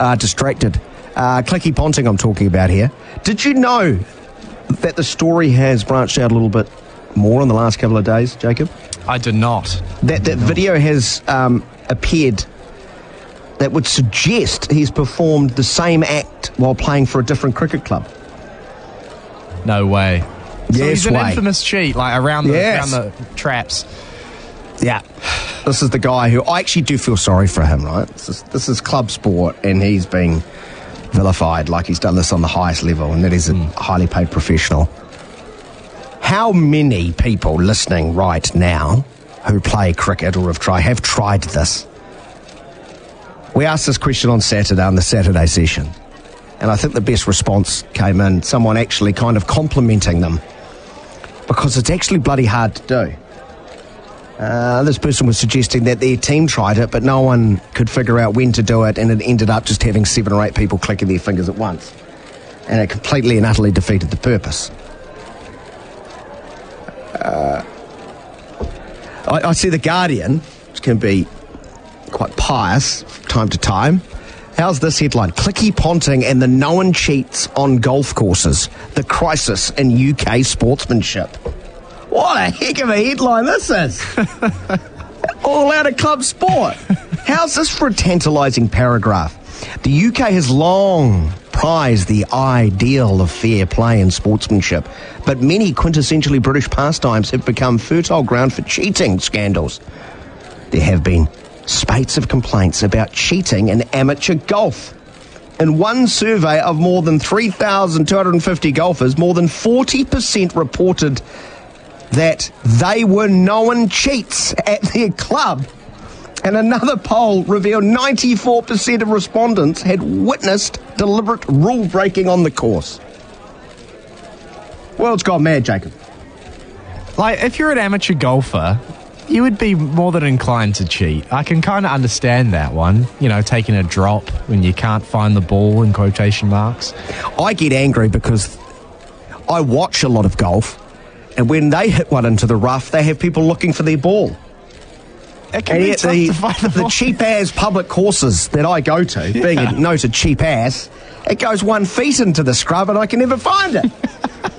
distracted. Clicky Ponting I'm talking about here. Did you know that the story has branched out a little bit more in the last couple of days, Jacob? I did not. That video has appeared that would suggest he's performed the same act while playing for a different cricket club. No way. So Yes, he's an way. infamous cheat, like around the traps. Yeah. This is the guy who I actually do feel sorry for him, right? This is club sport, and he's being vilified like he's done this on the highest level, and that is a highly paid professional. How many people listening right now who play cricket or have tried this? We asked this question on Saturday, on the Saturday session, and I think the best response came in, someone actually kind of complimenting them, because it's actually bloody hard to do. This person was suggesting that their team tried it, but no one could figure out when to do it, and it ended up just having 7 or 8 people clicking their fingers at once. And it completely and utterly defeated the purpose. I see The Guardian, which can be quite pious from time to time. How's this headline? Clicky Ponting and the known cheats on golf courses. The crisis in UK sportsmanship. What a heck of a headline this is. All out of club sport. How's this for a tantalising paragraph? The UK has long prized the ideal of fair play and sportsmanship, but many quintessentially British pastimes have become fertile ground for cheating scandals. There have been spates of complaints about cheating in amateur golf. In one survey of more than 3,250 golfers, more than 40% reported that they were known cheats at their club. And another poll revealed 94% of respondents had witnessed deliberate rule breaking on the course. World's gone mad, Jacob. Like, if you're an amateur golfer, you would be more than inclined to cheat. I can kind of understand that one. You know, taking a drop when you can't find the ball, in quotation marks. I get angry because I watch a lot of golf, and when they hit one into the rough, they have people looking for their ball. It can be tough to find the ball. The cheap-ass public courses that I go to, being a noted cheap ass, it goes 1 feet into the scrub and I can never find it.